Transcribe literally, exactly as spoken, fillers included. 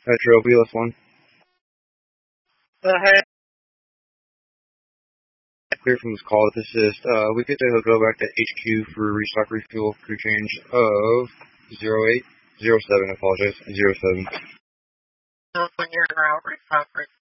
Metro B L S one. Uh, hey, clear from this call to assist. Uh, we get to go back to H Q for restock refuel crew change of zero eight zero seven. I apologize. zero seven. So when you're out, restock refuel.